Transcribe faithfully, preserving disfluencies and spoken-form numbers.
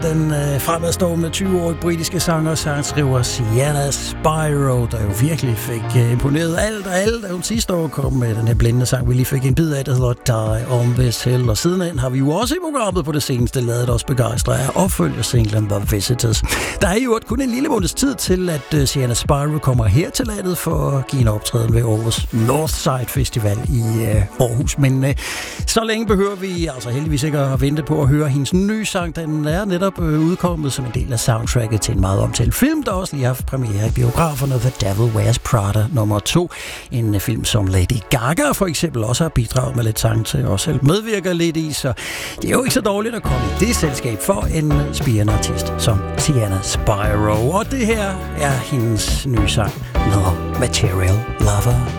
Den øh, fremadstående tyve-årige britiske sanger, sangskriver Sienna Spyro, der jo virkelig fik øh, imponeret alt og alt, da hun sidste år kom med den her blændende sang, vi lige fik en bid af, der hedder Die on This Hill. Og sidenhen har vi jo også i programmet på det seneste ladet os begejstre af opfølgersinglen The Visitors. Der er jo kun en lille måneds tid til, at øh, Sienna Spyro kommer her til landet for at give en optræden ved Aarhus Northside Festival i øh, Aarhus. Men øh, så længe behøver vi altså heldigvis ikke at vente på at høre hendes nye sang. Den er netop øh, udkommet som en del af soundtracket til en meget omtalt film, der også lige har haft premiere i biograferne, The Devil Wears Prada nummer to. En øh, film, som Lady Gaga for eksempel også har bidraget med lidt sang til, og selv medvirker lidt i, så det er jo ikke så dårligt at komme i det selskab for en spirende artist som Sienna Spyro. Og det her er hendes nye sang, No Material Lover.